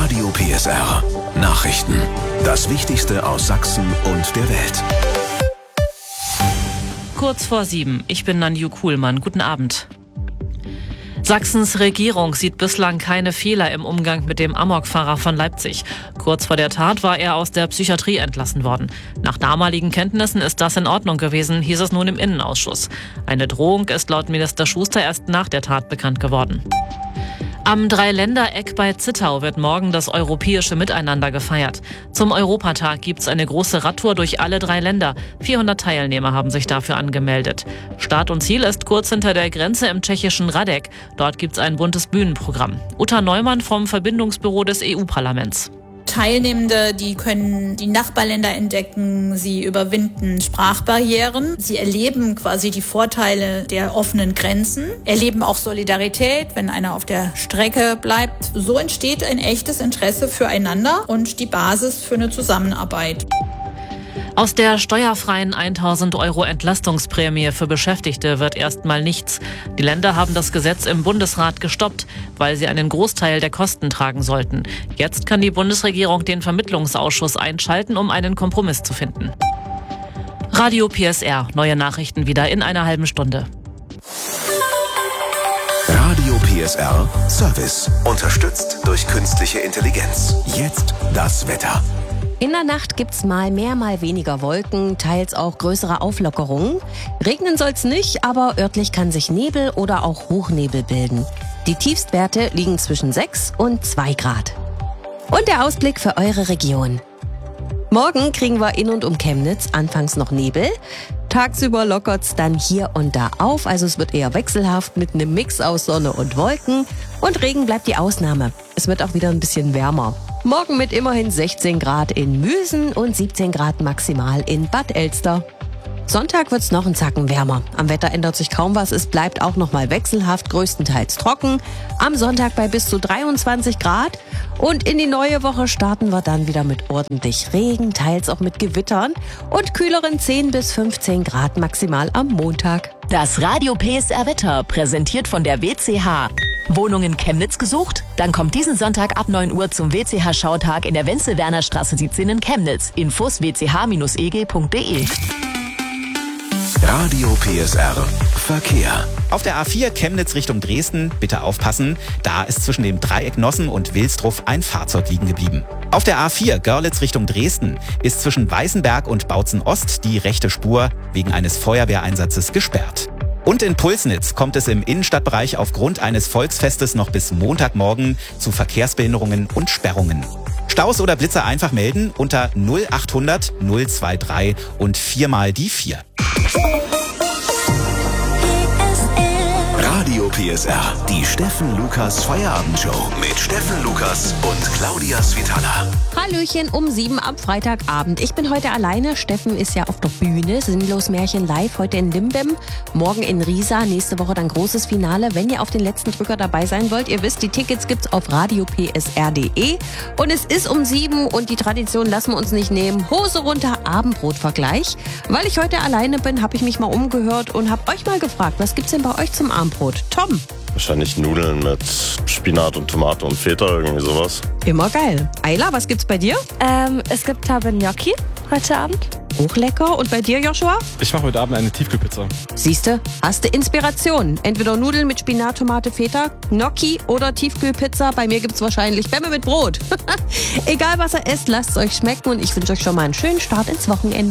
Radio PSR. Nachrichten. Das Wichtigste aus Sachsen und der Welt. Kurz vor 7. Ich bin Nanju Kuhlmann. Guten Abend. Sachsens Regierung sieht bislang keine Fehler im Umgang mit dem Amokfahrer von Leipzig. Kurz vor der Tat war er aus der Psychiatrie entlassen worden. Nach damaligen Kenntnissen ist das in Ordnung gewesen, hieß es nun im Innenausschuss. Eine Drohung ist laut Minister Schuster erst nach der Tat bekannt geworden. Am Dreiländereck bei Zittau wird morgen das europäische Miteinander gefeiert. Zum Europatag gibt's eine große Radtour durch alle 3 Länder. 400 Teilnehmer haben sich dafür angemeldet. Start und Ziel ist kurz hinter der Grenze im tschechischen Radek. Dort gibt's ein buntes Bühnenprogramm. Uta Neumann vom Verbindungsbüro des EU-Parlaments. Teilnehmende, die können die Nachbarländer entdecken, sie überwinden Sprachbarrieren, sie erleben quasi die Vorteile der offenen Grenzen, erleben auch Solidarität, wenn einer auf der Strecke bleibt. So entsteht ein echtes Interesse füreinander und die Basis für eine Zusammenarbeit. Aus der steuerfreien 1.000 € Entlastungsprämie für Beschäftigte wird erstmal nichts. Die Länder haben das Gesetz im Bundesrat gestoppt, weil sie einen Großteil der Kosten tragen sollten. Jetzt kann die Bundesregierung den Vermittlungsausschuss einschalten, um einen Kompromiss zu finden. Radio PSR. Neue Nachrichten wieder in einer halben Stunde. Radio PSR Service. Unterstützt durch künstliche Intelligenz. Jetzt das Wetter. In der Nacht gibt's mal mehr, mal weniger Wolken, teils auch größere Auflockerungen. Regnen soll's nicht, aber örtlich kann sich Nebel oder auch Hochnebel bilden. Die Tiefstwerte liegen zwischen 6 und 2 Grad. Und der Ausblick für eure Region. Morgen kriegen wir in und um Chemnitz anfangs noch Nebel. Tagsüber lockert's dann hier und da auf, also es wird eher wechselhaft mit einem Mix aus Sonne und Wolken. Und Regen bleibt die Ausnahme. Es wird auch wieder ein bisschen wärmer. Morgen mit immerhin 16 Grad in Müsen und 17 Grad maximal in Bad Elster. Sonntag wird's noch einen Zacken wärmer. Am Wetter ändert sich kaum was, es bleibt auch noch mal wechselhaft, größtenteils trocken. Am Sonntag bei bis zu 23 Grad. Und in die neue Woche starten wir dann wieder mit ordentlich Regen, teils auch mit Gewittern und kühleren 10 bis 15 Grad maximal am Montag. Das Radio PSR Wetter, präsentiert von der WCH. Wohnung in Chemnitz gesucht? Dann kommt diesen Sonntag ab 9 Uhr zum WCH-Schautag in der Wenzel-Werner-Straße 17 in Chemnitz. Infos wch-eg.de. Radio PSR Verkehr. Auf der A4 Chemnitz Richtung Dresden, bitte aufpassen, da ist zwischen dem Dreieck Nossen und Wilsdruff ein Fahrzeug liegen geblieben. Auf der A4 Görlitz Richtung Dresden ist zwischen Weißenberg und Bautzen Ost die rechte Spur wegen eines Feuerwehreinsatzes gesperrt. Und in Pulsnitz kommt es im Innenstadtbereich aufgrund eines Volksfestes noch bis Montagmorgen zu Verkehrsbehinderungen und Sperrungen. Staus oder Blitzer einfach melden unter 0800 023 und 4 mal die 4. Radio PSR, die Steffen Lukas Feierabendshow mit Steffen Lukas und Claudia Svitala. Hallöchen um 7 am Freitagabend. Ich bin heute alleine. Steffen ist ja auf der Bühne. Sinnlos Märchen live heute in Limbem. Morgen in Riesa. Nächste Woche dann großes Finale. Wenn ihr auf den letzten Drücker dabei sein wollt, ihr wisst, die Tickets gibt's auf radiopsr.de. Und es ist um 7 und die Tradition lassen wir uns nicht nehmen. Hose runter, Abendbrotvergleich. Weil ich heute alleine bin, habe ich mich mal umgehört und habe euch mal gefragt, was gibt's denn bei euch zum Abendbrot? Tom? Wahrscheinlich Nudeln mit Spinat und Tomate und Feta, irgendwie sowas. Immer geil. Ayla, was gibt's bei dir? Es gibt Gnocchi heute Abend. Auch lecker. Und bei dir, Joshua? Ich mache heute Abend eine Tiefkühlpizza. Siehste, hast du Inspiration. Entweder Nudeln mit Spinat, Tomate, Feta, Gnocchi oder Tiefkühlpizza. Bei mir gibt's wahrscheinlich Bämme mit Brot. Egal was ihr esst, lasst es euch schmecken und ich wünsche euch schon mal einen schönen Start ins Wochenende.